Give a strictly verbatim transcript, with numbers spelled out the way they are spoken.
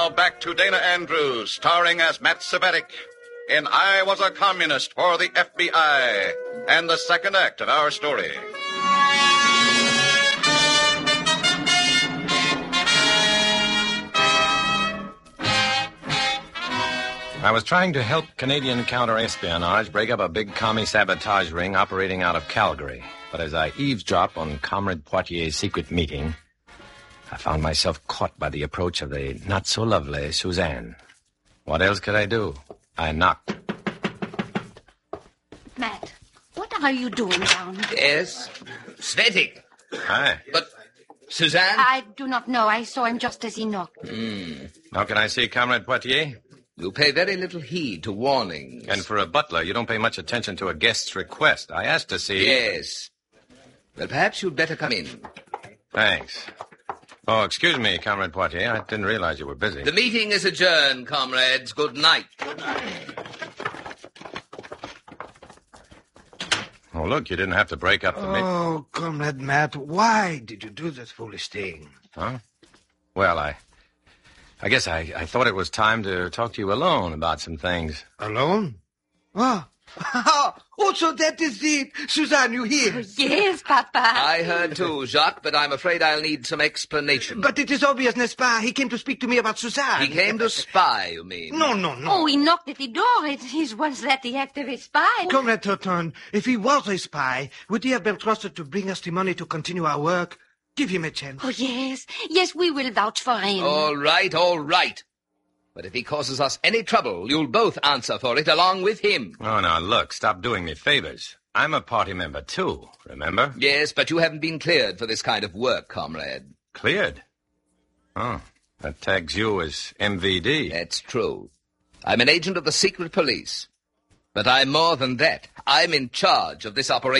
now back to Dana Andrews, starring as Matt Savetic in I Was a Communist for the F B I, and the second act of our story. I was trying to help Canadian counter-espionage break up a big commie sabotage ring operating out of Calgary. But as I eavesdropped on Comrade Poitier's secret meeting, I found myself caught by the approach of the not-so-lovely Suzanne. What else could I do? I knocked. Matt, what are you doing down here? Yes, Svetic. Hi. But, Suzanne? I do not know. I saw him just as he knocked. Mm. How can I see Comrade Poitier? You pay very little heed to warnings. And for a butler, you don't pay much attention to a guest's request. I asked to see... Yes. Well, perhaps you'd better come in. Thanks. Oh, excuse me, Comrade Poitier. I didn't realize you were busy. The meeting is adjourned, comrades. Good night. Good night. Oh, look, you didn't have to break up the meeting. Oh, Comrade Matt, why did you do this foolish thing? Huh? Well, I... I guess I, I thought it was time to talk to you alone about some things. Alone? Ah. Oh, so that is it. Suzanne, you hear? Yes, Papa. I heard too, Jacques, but I'm afraid I'll need some explanation. But it is obvious, n'est-ce pas? He came to speak to me about Suzanne. He came to spy, you mean? No, no, no. Oh, he knocked at the door. It is was that the act of a spy. Comrade Turton, if he was a spy, would he have been trusted to bring us the money to continue our work? Give him a chance. Oh, yes. Yes, we will vouch for him. All right, all right. But if he causes us any trouble, you'll both answer for it along with him. Oh, now, look, stop doing me favors. I'm a party member, too, remember? Yes, but you haven't been cleared for this kind of work, comrade. Cleared? Oh, that tags you as M V D. That's true. I'm an agent of the secret police. But I'm more than that. I'm in charge of this operation.